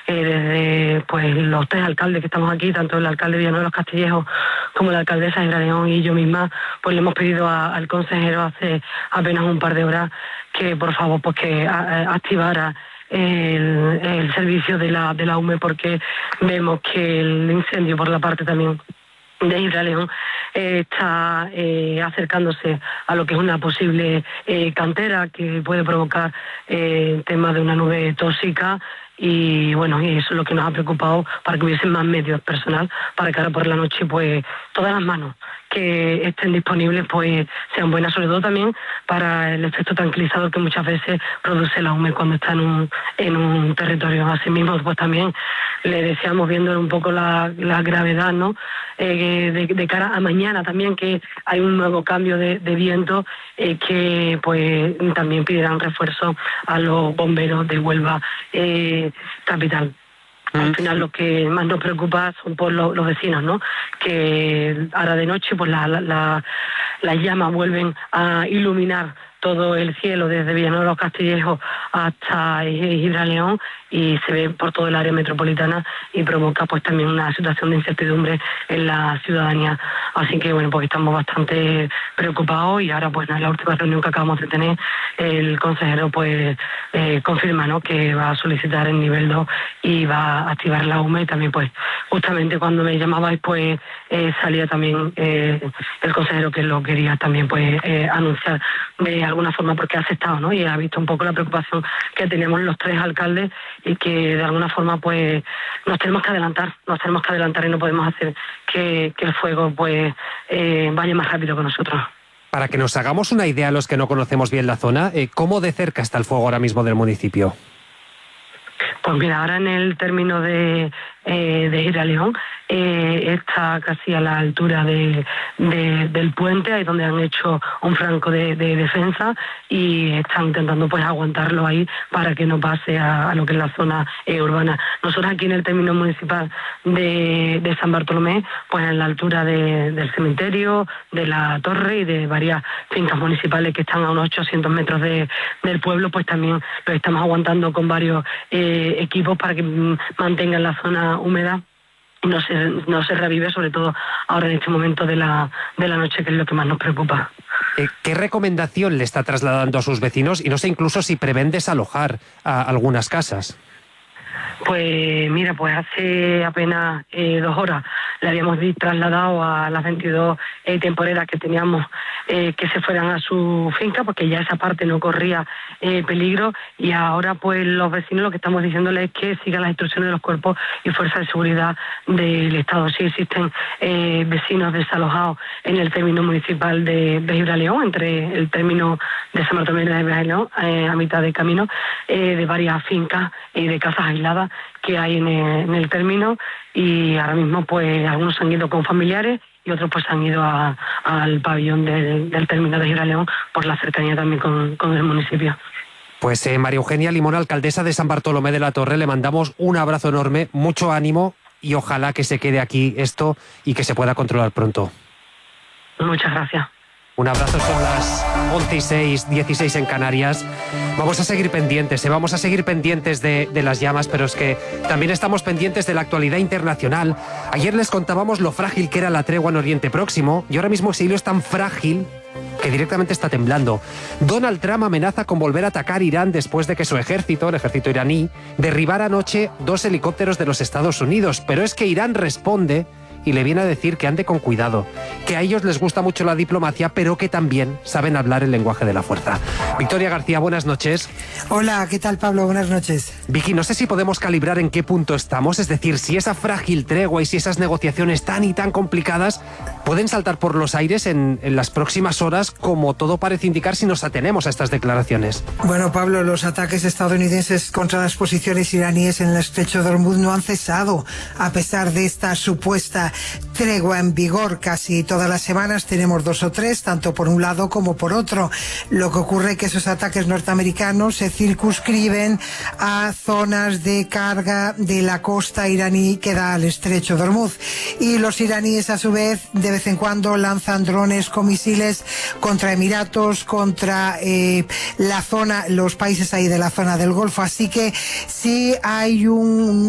desde pues los tres alcaldes que estamos aquí, tanto el alcalde Villanueva de los Castillejos como la alcaldesa Isla León y yo misma, pues le hemos pedido al consejero hace apenas un par de horas que por favor pues que activara el servicio de la UME, porque vemos que el incendio por la parte también de Isla León está acercándose a lo que es una posible cantera que puede provocar temas de una nube tóxica. Y bueno, y eso es lo que nos ha preocupado, para que hubiesen más medios personal, para que ahora por la noche pues todas las manos que estén disponibles pues sean buenas, sobre todo también para el efecto tranquilizador que muchas veces produce la UME cuando está en un territorio. Asimismo pues también le deseamos, viendo un poco la gravedad, ¿no? De cara a mañana también, que hay un nuevo cambio de viento, que pues también pedirán refuerzo a los bomberos de Huelva capital. Al final lo que más nos preocupa son por los vecinos, ¿no? Que ahora de noche pues las llamas vuelven a iluminar todo el cielo desde Villanueva de los Castillejos hasta Isla León, y se ve por todo el área metropolitana y provoca pues también una situación de incertidumbre en la ciudadanía. Así que bueno, pues estamos bastante preocupados, y ahora pues en la última reunión que acabamos de tener el consejero pues confirma, ¿no?, que va a solicitar el nivel 2 y va a activar la UME. Y también pues justamente cuando me llamabais pues salía también el consejero que lo quería también pues anunciar de alguna forma, porque ha aceptado, ¿no?, y ha visto un poco la preocupación que tenemos los tres alcaldes, y que de alguna forma pues nos tenemos que adelantar y no podemos hacer que el fuego pues vaya más rápido que nosotros. Para que nos hagamos una idea los que no conocemos bien la zona, ¿cómo de cerca está el fuego ahora mismo del municipio? Pues mira, ahora en el término de Isla León está casi a la altura del puente, ahí donde han hecho un franco de defensa, y están intentando pues aguantarlo ahí para que no pase a lo que es la zona urbana. Nosotros aquí en el término municipal de San Bartolomé, pues en la altura del cementerio, de la torre y de varias fincas municipales que están a unos 800 metros del pueblo, pues también lo estamos aguantando con varios equipos para que mantengan la zona húmeda y no se revive, sobre todo ahora en este momento de la noche, que es lo que más nos preocupa. ¿Qué recomendación le está trasladando a sus vecinos? Y no sé incluso si prevén desalojar a algunas casas. Pues mira, pues hace apenas 2 horas le habíamos trasladado a las 22 temporeras que teníamos que se fueran a su finca, porque ya esa parte no corría peligro, y ahora pues los vecinos lo que estamos diciéndoles es que sigan las instrucciones de los cuerpos y fuerzas de seguridad del Estado. Sí existen vecinos desalojados en el término municipal de Isla León, entre el término de San Bartolomé de Isla León, a mitad de camino, de varias fincas y de casas aisladas que hay en el término, y ahora mismo pues algunos han ido con familiares y otros pues han ido al pabellón del término de Isla León, por la cercanía también con el municipio. Pues María Eugenia Limón, alcaldesa de San Bartolomé de la Torre, le mandamos un abrazo enorme, mucho ánimo, y ojalá que se quede aquí esto y que se pueda controlar pronto. Muchas gracias. Un abrazo, son las 11:06, 16 en Canarias. Vamos a seguir pendientes, vamos a seguir pendientes de las llamas, pero es que también estamos pendientes de la actualidad internacional. Ayer les contábamos lo frágil que era la tregua en Oriente Próximo, y ahora mismo ese hilo es tan frágil que directamente está temblando. Donald Trump amenaza con volver a atacar Irán después de que su ejército, el ejército iraní, derribara anoche 2 helicópteros de los Estados Unidos. Pero es que Irán responde y le viene a decir que ande con cuidado, que a ellos les gusta mucho la diplomacia, pero que también saben hablar el lenguaje de la fuerza. Victoria García, buenas noches. Hola, ¿qué tal, Pablo? Buenas noches. Vicky, no sé si podemos calibrar en qué punto estamos, es decir, si esa frágil tregua y si esas negociaciones tan y tan complicadas pueden saltar por los aires en las próximas horas, como todo parece indicar si nos atenemos a estas declaraciones. Bueno, Pablo, los ataques estadounidenses contra las posiciones iraníes en el estrecho de Hormuz no han cesado, a pesar de esta supuesta tregua en vigor casi todas las semanas. Tenemos 2 o 3, tanto por un lado como por otro. Lo que ocurre es que esos ataques norteamericanos se circunscriben a zonas de carga de la costa iraní que da al estrecho de Hormuz, y los iraníes a su vez de vez en cuando lanzan drones con misiles contra Emiratos, contra la zona, los países ahí de la zona del Golfo. Así que sí hay un